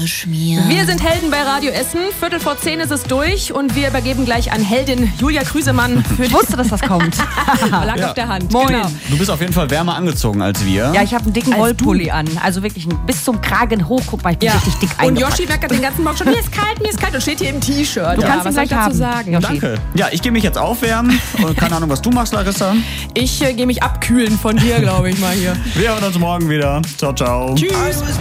beschmieren. Wir sind Helden bei Radio Essen. 10:15 ist es durch und wir übergeben gleich an Heldin Julia Krüsemann. Ich wusste, dass das kommt. Lag auf der Hand. Moin. Genau. Du bist auf jeden Fall wärmer angezogen als wir. Ja, ich habe einen dicken Wollpulli an. Also wirklich bis zum Kragen hoch. Guck mal, ich bin richtig dick Und eingepackt. Yoshi merkt den ganzen Morgen schon, mir ist kalt und steht hier im T-Shirt. Du kannst was ihn soll ich gleich dazu haben. sagen? Yoshi. Danke. Ja, ich gehe mich jetzt aufwärmen. Und keine Ahnung, was du machst, Larissa. Ich gehe mich abkühlen von dir, glaube ich mal hier. Wir hören uns morgen wieder. Ciao, ciao. Tschüss.